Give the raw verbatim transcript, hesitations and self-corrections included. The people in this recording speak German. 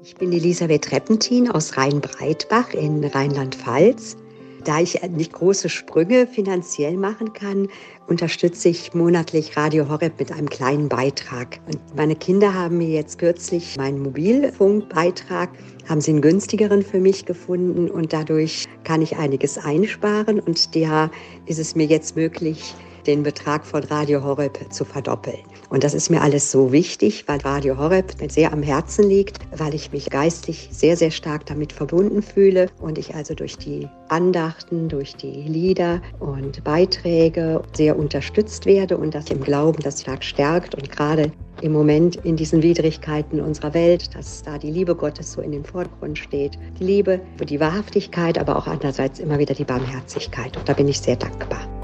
Ich bin Elisabeth Reppentin aus Rheinbreitbach in Rheinland-Pfalz. Da ich nicht große Sprünge finanziell machen kann, unterstütze ich monatlich Radio Horeb mit einem kleinen Beitrag. Und meine Kinder haben mir jetzt kürzlich meinen Mobilfunkbeitrag, haben sie einen günstigeren für mich gefunden und dadurch kann ich einiges einsparen und da ist es mir jetzt möglich, den Betrag von Radio Horeb zu verdoppeln. Und das ist mir alles so wichtig, weil Radio Horeb mir sehr am Herzen liegt, weil ich mich geistlich sehr, sehr stark damit verbunden fühle und ich also durch die Andachten, durch die Lieder und Beiträge sehr unterstützt werde und das im Glauben das stark stärkt und gerade im Moment in diesen Widrigkeiten unserer Welt, dass da die Liebe Gottes so in den Vordergrund steht. Die Liebe für die Wahrhaftigkeit, aber auch andererseits immer wieder die Barmherzigkeit. Und da bin ich sehr dankbar.